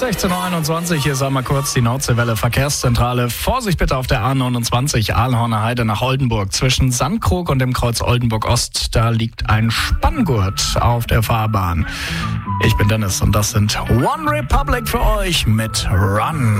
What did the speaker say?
16.21 Uhr, hier ist einmal kurz die Nordseewelle Verkehrszentrale. Vorsicht bitte auf der A29 Aalhorner Heide nach Oldenburg. Zwischen Sandkrug und dem Kreuz Oldenburg Ost, da liegt ein Spanngurt auf der Fahrbahn. Ich bin Dennis und das sind One Republic für euch mit Run.